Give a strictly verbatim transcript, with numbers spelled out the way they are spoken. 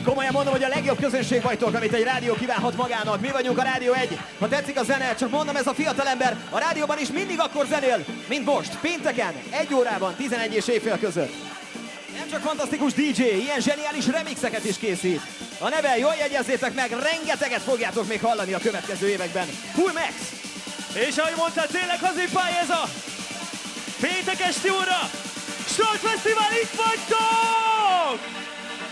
Komolyan mondom, hogy a legjobb közönség vagytok, amit egy rádió kívánhat magának. Mi vagyunk a Rádió egy. Ha tetszik a zene, csak mondom, ez a fiatalember a rádióban is mindig akkor zenél, mint most, pénteken, egy órában, tizenegy és éjfél között. Nem csak fantasztikus dé dzsé, ilyen zseniális remixeket is készít. A neve, jól jegyezzétek meg, rengeteget fogjátok még hallani a következő években. Full Max! És ahogy mondtad, tényleg hazipálya ez a péntek esti óra! Start Fesztivál, itt vagytok!